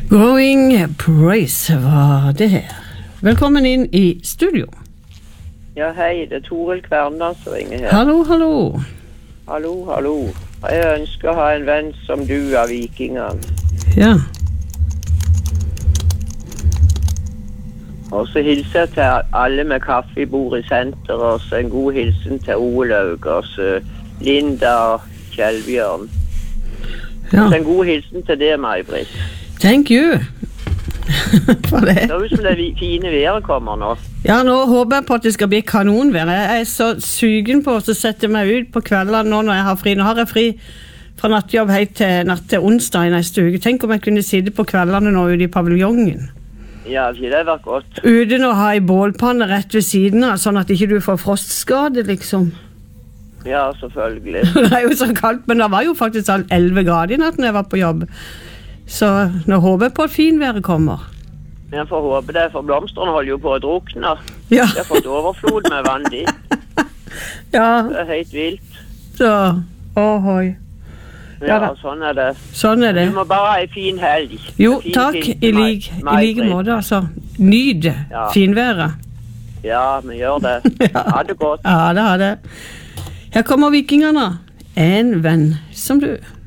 Growing Praise var det her. Velkommen inn i studio. Ja, hei, det Toril Kverndal som ringer her. Hallo, hallo. Hallo. Jeg ønsker å ha en venn som du av vikingene. Ja. Og så hilser jeg til alle med kaffebord i senter, og så en god hilsen til Olaug, og så Linda og Kjellbjørn. Ja. Og så en god hilsen til det, May-Britt. Thank you. For det. Det er jo som det fine været kommer nå. Ja, nå håper jeg på at det skal bli kanonvær. Jeg er så sugen på å sette meg ut på kveldene nå når jeg har fri. Nå har jeg fri fra nattjobb helt til natt til onsdag i neste uke. Tenk om jeg kunne sitte på kveldene nå ute i paviljongen. Ja, det har vært godt. Uten å ha en bålpanne rett ved siden av, sånn at ikke du får frostskade, liksom. Ja, selvfølgelig. Det er jo så kaldt, men det var jo faktisk 11 grader i natt når jeg var på jobb. Så nå håper jeg på at finværet kommer. Jeg får håpe det, for blomsterne holder jo på å drukne. Ja. Jeg har fått overflod med vann dit. Ja. Det er helt vilt. Så, ohoi. Ja, sånn er det. Sånn er det. Du må bare ha en fin helg. Jo, takk, i like måte, altså. Nyd finværet. Ja, vi gjør det. Ha det godt. Ja, det har det. Her kommer vikingene. En venn som du.